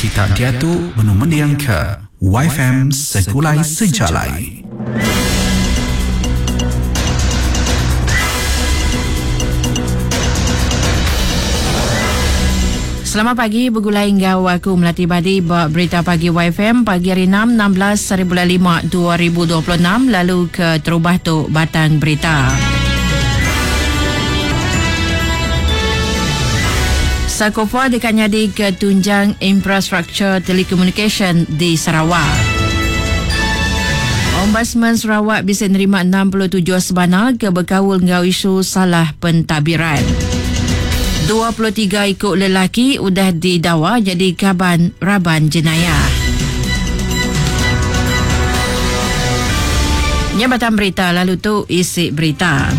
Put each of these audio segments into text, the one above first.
Kita diatu menumendiang ke YFM Sekulai Sejalai. Selamat pagi, bergulai hingga aku Melati Badi berita pagi YFM pagi hari 6, 16 bulan 5, 2026 lalu ke terubah tu batang berita. Sakofa dekat nyadi ke tunjang infrastruktur telekomunikasi di Sarawak. Ombudsman Sarawak bisa nerima 67 sebanar ke berkawal ngau isu salah pentadbiran. 23 ikut lelaki udah didakwa jadi raban jenayah. Nyabatan berita lalu tu isi berita.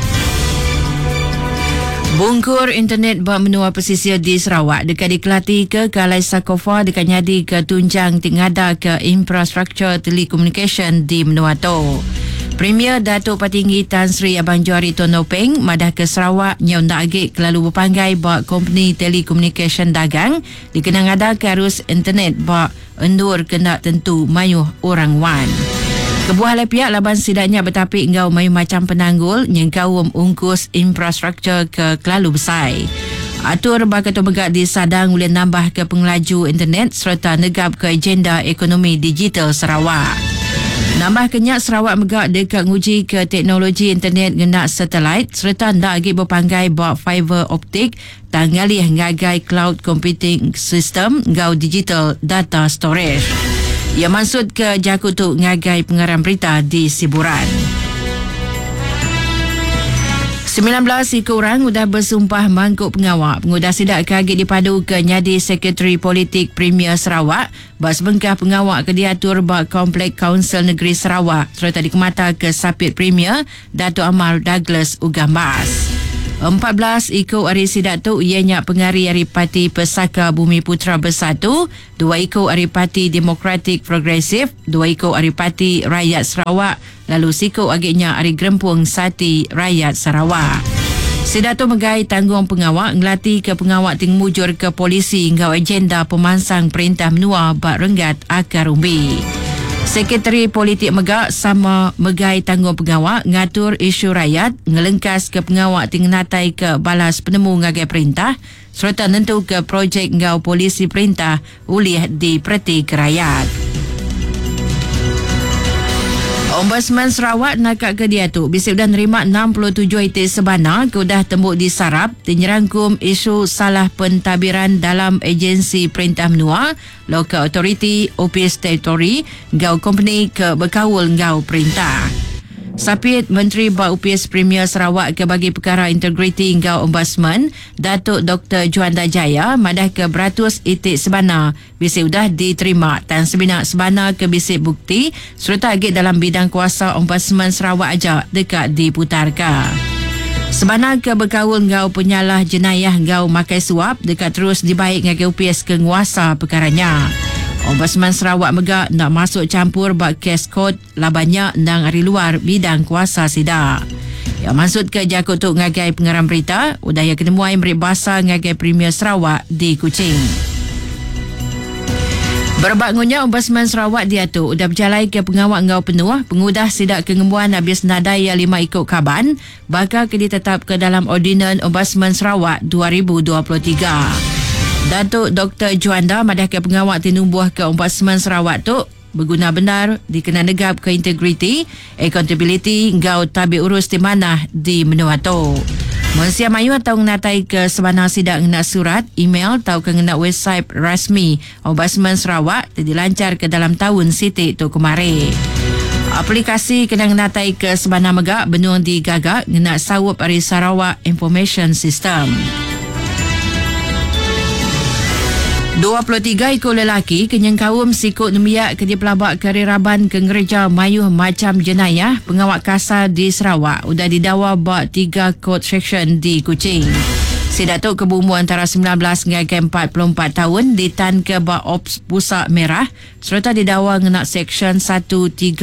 Bungkur internet buat menua pesisir di Sarawak dekat dikelati ke Kalai Sakofa dekat nyadi ke tunjang tingada ke infrastruktur telekomunikasi di menua tu. Premier Datuk Patinggi Tan Sri Abang Johari Tonopeng madah ke Sarawak nyau nak agik kelalu berpanggai buat company telekomunikasi dagang dikenang ada ke arus internet buat endur kena tentu mayuh orang wan. Kebuah lai pihak laban sidaknya bertapik ngau mayuh macam penanggul nyengkau ungkus infrastruktur ke kelalu besar. Atur bakal megak di sadang boleh nambah ke pengelaju internet serta negap ke agenda ekonomi digital Sarawak. Nambah kenyak Sarawak megak dekat nguji ke teknologi internet genak satelit serta ndak lagi berpanggai buat fiber optik tanggalih ngagai cloud computing system ngau digital data storage. Ia maksud ke jakutuk ngagai pengarang berita di Siburan. 19 ikut orang sudah bersumpah mangkuk pengawal. Pengudah sidak kaget dipadu ke nyadi Sekretari Politik Premier Sarawak bas bengkah pengawal ke diatur bak Komplek Kaunsil Negeri Sarawak serta dikemata ke Sapit Premier Datuk Amal Douglas Ugambas. 14 ikut hari sidak tu ianya pengari hari Parti Pesaka Bumi Putra Bersatu, 2 ikut hari Parti Demokratik Progresif, 2 ikut hari Parti Rakyat Sarawak, lalu sikut agaknya hari Gerempung Sati Rakyat Sarawak. Sidak tu megai tanggung pengawak ngelati ke pengawak ting mujur ke polisi hingga agenda pemansang perintah menua bak renggat akar umbi. Sekretari Politik Megak sama megai tanggung pengawak ngatur isu rakyat, ngelengkas ke pengawak tingnatai ke balas penemu ngagai perintah serta nentu ke projek ngau polisi perintah ulih di perti kerayat. Ombudsman Sarawak nakak ke dia tu bisip dah nerima 67 itik sebanar ke udah tembuk disarap dinyerangkum isu salah pentadbiran dalam agensi perintah menua, Local Authority, OPS Territory, ngau company ke berkawul ngau perintah. Sapit Menteri Bak UPS Premier Sarawak ke bagi perkara integriti ngau Ombudsman, Datuk Dr. Juanda Jaya madah ke beratus itik sebanar bisip dah diterima dan sebinak sebanar ke bisip bukti serta agit dalam bidang kuasa Ombudsman Sarawak aja dekat diputarkan. Sebanar ke berkawul ngau penyalah jenayah ngau makai suap dekat terus dibaik ngau UPS ke nguasa perkaranya. Ombudsman Sarawak megak nak masuk campur bak kes kod labannya nang hari luar bidang kuasa sidak. Yang maksud ke jakutuk ngagai pengarang berita, udah yang kenemuai merik bahasa ngagai Premier Sarawak di Kuching. Berbagunya Ombudsman Sarawak dia tu udah berjalai ke pengawak ngau penuh, pengudah sidak kengembuan habis nadai 5 ikut kaban, bakal ke ditetap ke dalam Ordinan Ombudsman Sarawak 2023. Datuk Dr. Juanda madah ke pengawak tinumbuh ke Ombudsman Sarawak tu berguna benar dikena negap ke integriti, accountability ngau tabi urus di mana di menua tu. Mensia mayu atau ngenatai ke sebanar sidak ngena surat, email atau ke ngena website rasmi Ombudsman Sarawak dilancar ke dalam tahun siti tu kemari. Aplikasi kena ngenatai ke sebanar megak benung digagak ngena sawup dari Sarawak Information System. 23 ikut lelaki kenyang kaum sikut nemiak ke dipelabak keriraban ke ngereja mayuh macam jenayah pengawak kasar di Sarawak udah didakwa bak 3 court section di Kuching. Si Datuk Kebumu antara 19 hingga 44 tahun ditan ke bak Ops Pusat Merah serta didakwa ngena section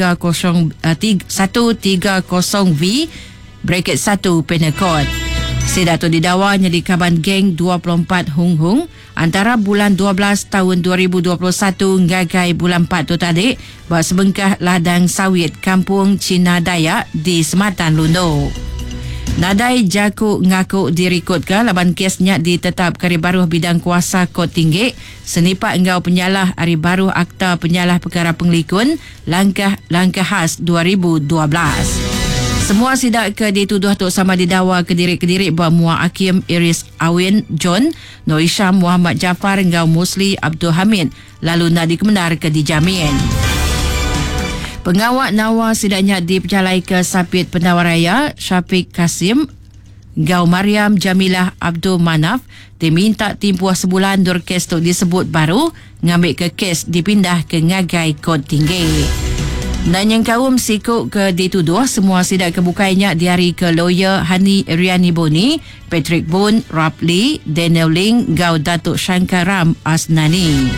130V bracket 1 Penal Code. Sidak tu didawanya di kaban geng 24 Hung Hung antara bulan 12 tahun 2021 ngagai bulan 4 tu tadi buat sebengkah ladang sawit kampung Cina Dayak di Sematan Lundo. Nadai Jaku ngaku dirikutkan laban kesnya ditetap kari baru bidang kuasa Kod Tinggi senipak engau penyalah hari baru Akta Penyalah Perkara Penglikun langkah khas 2012. Semua sidak ke dituduh tok sama didakwa Kediri-Kediri buat Muar Hakim Iris Awin John, Nur Isham Muhammad Jaafar engau Musli Abdul Hamid lalu nak dikemenar ke dijamin. Pengawak Nawa sidaknya dipercalai ke Sapit Pendawar Raya Syafiq Kasim Gau Mariam Jamilah Abdul Manaf diminta tempoh sebulan dur kes tu disebut baru ngambil ke kes dipindah ke ngagai Kod Tinggi. Dan yang kaum sikuk ke dituduh semua sidak kebukainya diari ke lawyer Hani Riani Boni, Patrick Boon, Rap Lee, Daniel Ling, Gau Datuk Shankaram Asnani.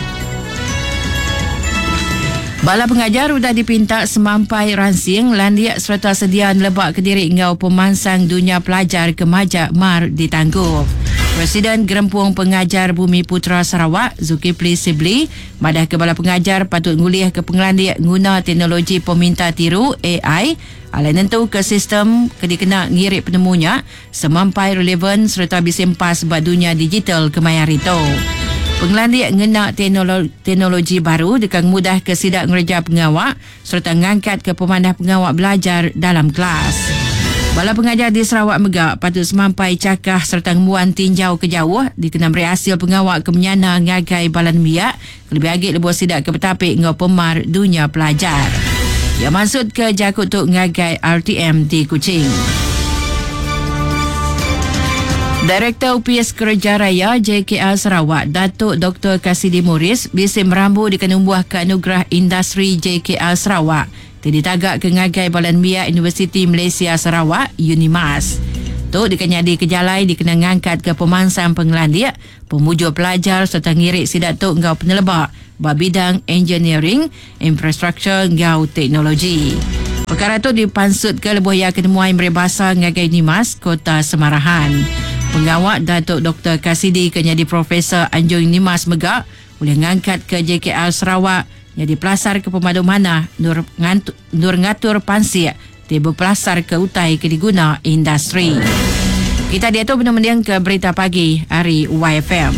Bala pengajar sudah dipinta semampai ransing landiak serta sediaan lebak Kediri ngau pemansang dunia pelajar ke Majak Mar ditangguh. Presiden Gerempung Pengajar Bumi Putra Sarawak, Zulkifli Sibli, madah ke bala pengajar patut ngulih ke pengelandiak guna teknologi peminta tiru AI, alai nentu ke sistem kedikena ngirik penemunya semampai relevan serta bisimpas buat dunia digital kemayarito. Pengelandiak ngena teknologi baru dekang mudah ke sidak ngerja pengawak serta ngangkat ke pemandah pengawak belajar dalam kelas. Bala pengajar di Sarawak Megak patut semampai cakah serta ngemuan tinjau ke jauh dikena beri hasil pengawak ke menyana ngagai balan miak lebih agak lebuh sidak ke petapik ngau pemar dunia pelajar. Yang maksud ke jakut tuk ngagai RTM di Kuching. Direktur UPS Kerja Raya JKR Sarawak, Datuk Dr. Kasidi Morris, bisim merambu dikenumbuh ke anugerah industri JKR Sarawak. Ditagak ke ngagai Balan Miak Universiti Malaysia Sarawak, UNIMAS. Tu dikenyadi kejalai dikena ngangkat ke pemansang pengelandiak, pemujur pelajar serta ngirik sidak tu ngau penelebak bab bidang engineering, infrastruktur ngau teknologi. Perkara tu dipansut ke lebuh yang kenemuai meribasa ngagai UNIMAS, Kota Semarahan. Pengawak Datuk Dr. Kasidi kenyadi Profesor Anjung Nimas Megak boleh ngangkat ke JKR Sarawak jadi pelasar ke pemadu mana nur ngatur pansir dia berpelasar ke utai ke diguna industri. Kita dia tu benar-benar ke berita pagi hari YFM.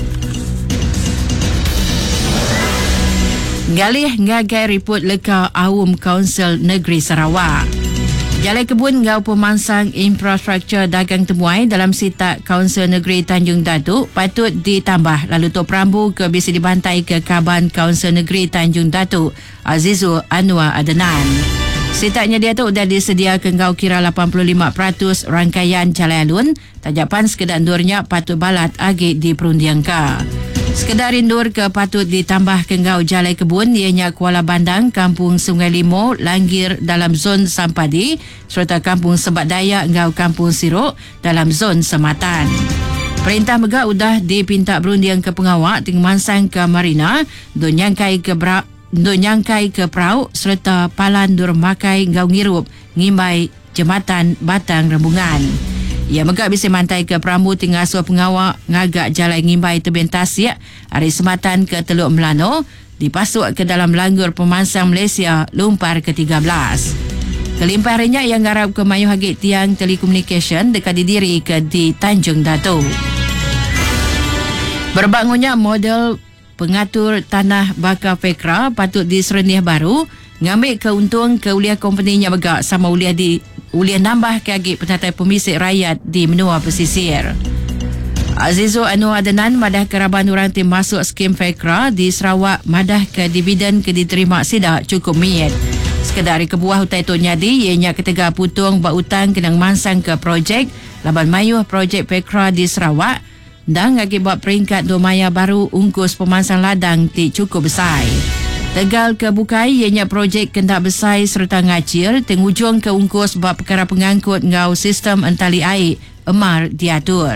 Galih ngagai report leka Awam Kaunsil Negeri Sarawak. Jalai kebun ngau pemansang infrastruktur dagang temuai dalam sitak Kaunsil Negeri Tanjung Datuk patut ditambah lalu Tok Perambu ke bisa dibantai ke Kaban Kaunsil Negeri Tanjung Datuk Azizul Anwar Adnan. Sitaknya dia tu dah disedia ke ngau kira 85% rangkaian jalai alun tajapan sekedar endurnya patut balat agik di perundiangka. Sekedar indur ke patut ditambah ke ngau jalai kebun ianya Kuala Bandang, Kampung Sungai Limo, Langgir dalam zon Sampadi serta Kampung Sebat Dayak ngau Kampung Sirok dalam zon Sematan. Perintah Megak sudah dipinta berundiang ke pengawak tingmansang ke Marina, Donyangkai ke Prau serta Palan Durmakai ngau Ngirup, Ngimbai, Jembatan Batang Rembungan. Ia Megak bisa mantai ke Perambu tinggal suah pengawak ngagak jalai ngimbai tebing Tasik hari Sematan ke Teluk Melano dipasuk ke dalam langgur pemansang Malaysia Lumpar ke-13. Kelimpahannya yang garap ke Mayu Hagit Tiang Telekomunikasi dekat didiri ke di Tanjung Datuk. Berbangunnya model pengatur tanah bakar Fekra patut diserenih baru ngambil keuntung ke uliah company nya Megak sama uliah nambah ke agik penatai pemisik rakyat di menua pesisir. Azizul Anwar Adnan madah keraban orang tim masuk skim Fekra di Sarawak madah ke dividen ke diterima sidak cukup miet. Sekedar kebuah utai tu nyadi ianya ketega putung buat utang kenang mansang ke projek laban mayuh projek Fekra di Sarawak dan akibat peringkat domaya baru ungkus pemansang ladang ti cukup besar. Tegal ke bukai ianya projek kendak besar serta ngacir tengujung ke ungkus bab perkara pengangkut ngau sistem entali air emar diatur.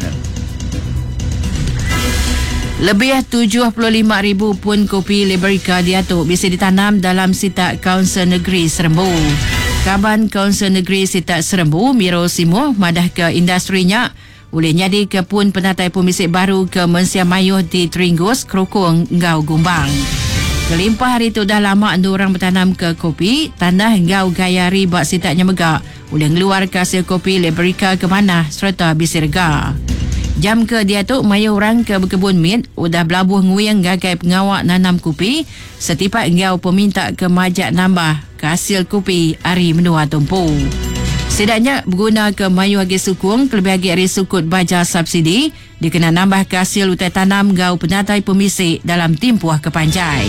Lebih 75,000 pun kopi Liberica diatur bisa ditanam dalam sitak Kaunsil Negeri Serembu. Kaban Kaunsil Negeri Sitak Serembu Miro Simuh madah ke industrinya Boleh jadi ke pun penatai pemisik baru ke Mensia Mayuh di Teringgus, Krokong, Ngau Gumbang. Kelimpah hari tu dah lama orang bertanam ke kopi, tanah Ngau Gayari bak sitaknya megak. Boleh ngeluar ke hasil kopi Liberica ke mana serta Bisirga. Jam ke dia tu maya orang ke berkebun mit udah belabuh nguyang gagai pengawak nanam kopi setiap Ngau peminta ke majak nambah ke hasil kopi hari menua tumpu. Setidaknya berguna ke mayu agi sukung kelebih agi hari sukut baja subsidi dikena nambah ke hasil utai tanam Ngau penatai pemisik dalam timpuah ke Panjai.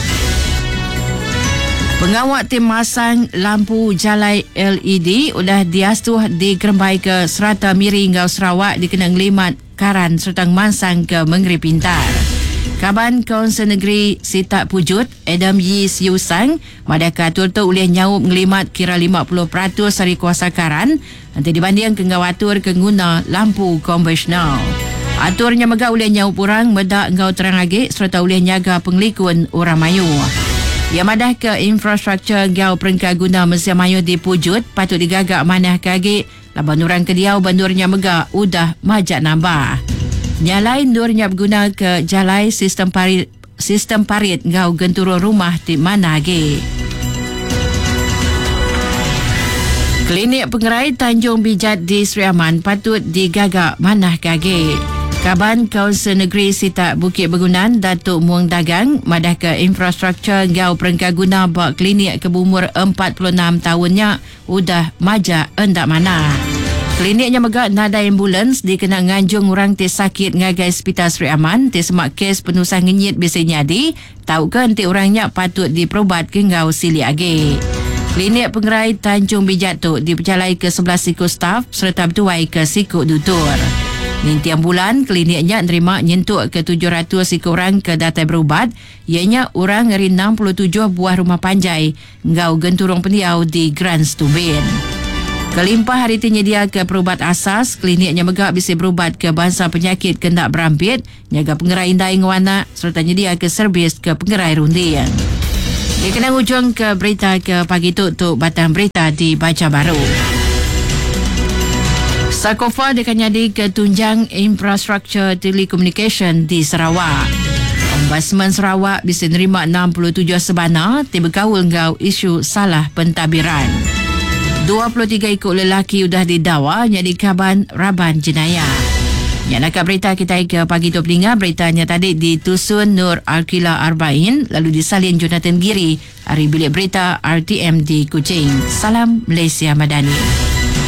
Pengawak tim masang lampu jalai LED udah diastuh di Gerembai ke Serata Miri Ngau Sarawak dikena ngelimat karan serta mansang ke Mengeri Pintar. Kaban Kaunsil Negeri Sitak Pujut Adam Yi Siu Sang madaka atur tu boleh nyaup ngelimat kira 50% dari kuasa karan nanti dibanding ke ngawatur ke guna lampu konvensional. Aturnya megak boleh nyaup orang medak ngau terang agi serta boleh nyaga penglikun orang mayu. Yang madah ke infrastruktur Ngau Perengka guna Mensia Mayuh di Pujut patut digagak manah kagi laban orang kediau bandurnya megak udah majak nambah. Nyalai nurnya berguna ke jalai sistem parit Ngau Genturo rumah di mana lagi. Klinik pengerai Tanjung Bijat di Seri Aman patut digagak manah kagi. Kaban Kaunsil Negeri Sitak Bukit Bergunan Datuk Muang Dagang madah ke infrastruktur Ngau Perengka guna bak klinik ke berumur 46 tahunnya udah majak endak mana. Kliniknya megak nada ambulans dikena nganjung orang te sakit ngagai Hospital Seri Aman te semak kes penusah ngenyit bisa nyadi tahu ke nanti orangnya patut diperobat ke Ngau Sili agi. Klinik pengerai Tanjung Bijat tu dipercalai ke 11 siku staf serta bertuai ke siku tutur. Nintiang bulan, kliniknya nerima nyentuk ke 700 orang ke data berubat, ianya orang dari 67 buah rumah panjai, Ngau Genturong Pendiau di Grand Stubin. Kelimpah hari tinyedia ke perubat asas, kliniknya megak bisa berubat ke bangsa penyakit kendak berampit, nyaga pengerai indai ngewana, serta nyedia ke servis ke pengerai rundian. Ia kena ujung ke berita ke pagi tu batang berita di Baca Baru. Sakofa akan jadi ketunjang infrastruktur telekomunikasi di Sarawak. Ombudsman Sarawak bisa nerima 67 sebana tiba kaul Ngau isu salah pentadbiran. 23 ikut lelaki sudah didakwa jadi kaban raban jenayah. Yang nak berita kita ke pagi tu pelinga beritanya tadi ditusun Nur Alkila Arba'in lalu disalin Jonathan Giri hari bilik berita RTM di Kuching. Salam Malaysia Madani.